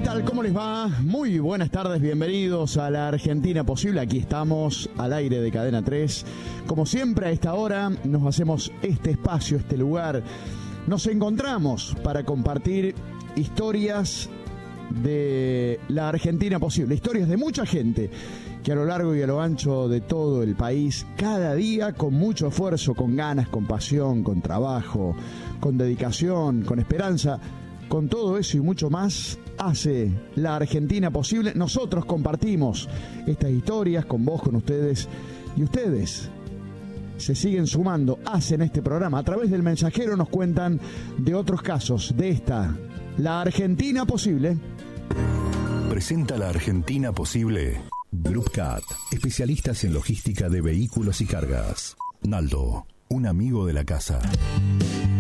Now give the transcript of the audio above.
tal? ¿Cómo les va? Muy buenas tardes, bienvenidos a la Argentina Posible. Aquí estamos al aire de Cadena 3. Como siempre a esta hora nos hacemos este espacio, este lugar. Nos encontramos para compartir historias de la Argentina Posible, historias de mucha gente que a lo largo y a lo ancho de todo el país, cada día con mucho esfuerzo, con ganas, con pasión, con trabajo, con dedicación, con esperanza, con todo eso y mucho más, hace la Argentina Posible. Nosotros compartimos estas historias con vos, con ustedes, y ustedes se siguen sumando, hacen este programa. A través del mensajero nos cuentan de otros casos de esta, la Argentina Posible. Presenta la Argentina Posible. Group Cat, especialistas en logística de vehículos y cargas. Naldo, un amigo de la casa.